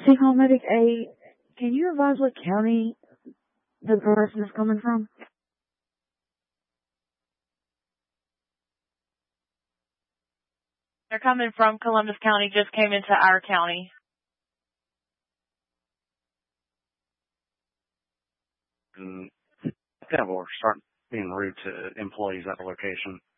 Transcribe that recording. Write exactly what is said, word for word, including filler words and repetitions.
See, Home Medic A, can you advise what county the person is coming from? They're coming from Columbus County, just came into our county. And yeah, we're starting being rude to employees at the location.